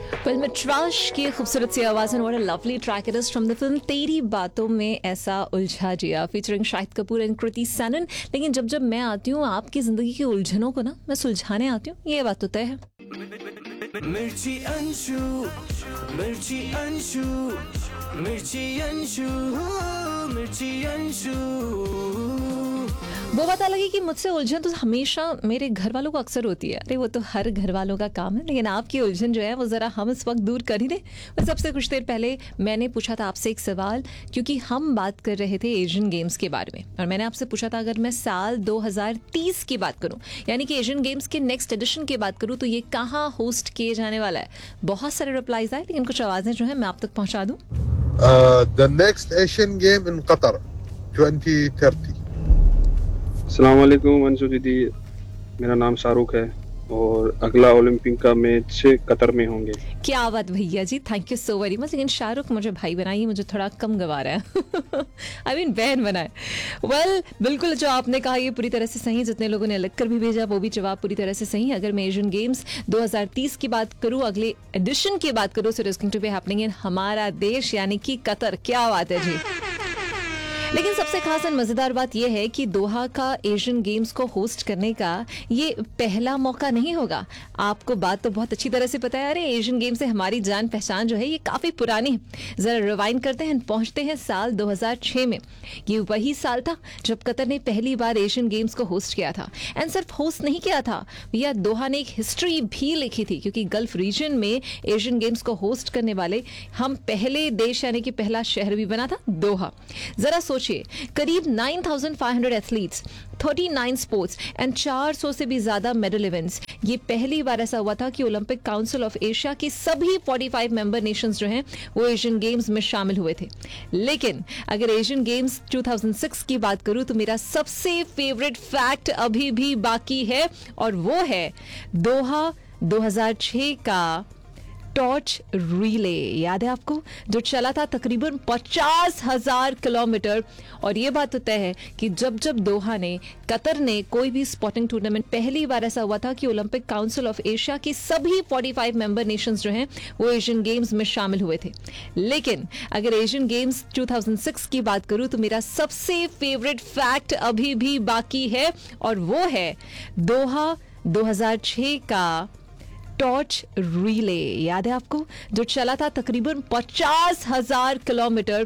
Film ट्रश की खूबसूरत सी आवाज़ में what a lovely track it is from the film तेरी बातों में ऐसा उलझा जिया फीचरिंग शाहिद कपूर एंड कृति सनन। लेकिन जब जब मैं आती हूँ आपकी ज़िंदगी की उलझनों को ना मैं सुलझाने आती हूँ, ये बात तो तय है। मिर्ची अंशु, मिर्ची अंशु, मिर्ची अंशु, मिर्ची अंशु। वो पता लगी कि मुझसे उलझन तो हमेशा मेरे घर वालों को अक्सर होती है। अरे वो तो हर घर वालों का काम है, लेकिन आपकी उलझन जो है वो ज़रा हम इस वक्त दूर कर ही दें। और सबसे कुछ देर पहले मैंने पूछा था आपसे एक सवाल, क्योंकि हम बात कर रहे थे एशियन गेम्स के बारे में, और मैंने आपसे पूछा था अगर मैं साल 2030 की बात करूं, यानी कि एशियन गेम्स के नेक्स्ट एडिशन की बात करूं, तो ये कहाँ होस्ट किए जाने वाला है। बहुत सारे रिप्लाईज आए, लेकिन कुछ आवाज़ें जो है मैं आप तक पहुँचा दूँ। The next Asian game in Qatar 2030. अस्सलाम वालेकुम अंशु दीदी, मेरा नाम शाहरुख है और अगला ओलंपिक का मैच कतर में होंगे। क्या बात भैया जी, thank you so very much. लेकिन शाहरुख मुझे भाई बनाइए, मुझे थोड़ा कम गवा रहा है। आई मीन बहन बनाए। वेल बिल्कुल जो आपने कहा ये पूरी तरह से सही, जितने लोगों ने लिख कर भी भेजा वो भी जवाब पूरी तरह से सही। अगर मैं एशियन गेम्स 2030 की बात करूं, अगले एडिशन की बात करूं, so it is going to be happening in हमारा देश यानी कि कतर। क्या बात है जी। लेकिन सबसे खास और मज़ेदार बात यह है कि दोहा का एशियन गेम्स को होस्ट करने का ये पहला मौका नहीं होगा। आपको बात तो बहुत अच्छी तरह से पता है, अरे एशियन गेम्स से हमारी जान पहचान जो है ये काफ़ी पुरानी है। ज़रा रिवाइंड करते हैं, पहुंचते हैं साल 2006 में। ये वही साल था जब कतर ने पहली बार एशियन गेम्स को होस्ट किया था। एंड सिर्फ होस्ट नहीं किया था भैया, दोहा ने एक हिस्ट्री भी लिखी थी, क्योंकि गल्फ रीजन में एशियन गेम्स को होस्ट करने वाले हम पहले देश यानी कि पहला शहर भी बना था दोहा। जरा सोचिए, करीब 9,500 एथलीट्स, 39 स्पोर्ट्स एंड 400 से भी ज्यादा मेडल इवेंट्स। ये पहली बार ऐसा हुआ था कि ओलंपिक काउंसिल ऑफ एशिया के सभी 45 मेंबर नेशंस जो हैं वो एशियन गेम्स में शामिल हुए थे। लेकिन अगर एशियन गेम्स 2006 की बात करूं तो मेरा सबसे फेवरेट फैक्ट अभी भी बाकी है, और वो है दोहा 2006 का टॉर्च रिले। याद है आपको, जो चला था तकरीबन 50,000 किलोमीटर। और ये बात तो तय है कि जब जब दोहा ने, कतर ने कोई भी स्पोर्टिंग टूर्नामेंट, पहली बार ऐसा हुआ था कि ओलंपिक काउंसिल ऑफ एशिया के सभी 45 मेंबर नेशंस जो हैं वो एशियन गेम्स में शामिल हुए थे। लेकिन अगर एशियन गेम्स 2006 की बात करूं तो मेरा सबसे फेवरेट फैक्ट अभी भी बाकी है, और वो है दोहा 2006 का टॉर्च रिले। याद है आपको, जो चला था तकरीबन 50,000 किलोमीटर।